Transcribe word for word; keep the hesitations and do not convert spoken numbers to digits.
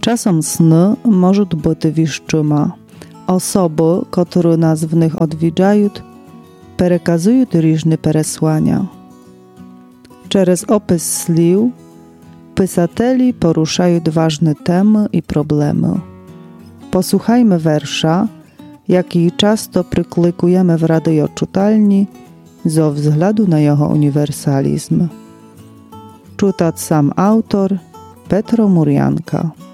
Часом сни можуть бути віщима. Особи, котрі нас в них odwiedzaють, переказують різні переслання. Через опис слів писателі порушають важні теми і проблеми. Posłuchajmy wiersza, jaki często przyklejkujemy w radioczytelni ze względu na jego uniwersalizm. Czytać sam autor Petro Murianka.